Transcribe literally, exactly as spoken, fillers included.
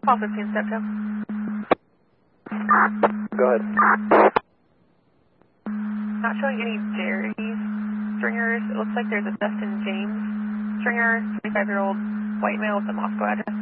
Call fifteen, step two. Go ahead. Not showing any Jerry stringers. It looks like there's a Dustin James stringer, twenty-five-year-old white male with a Moscow address.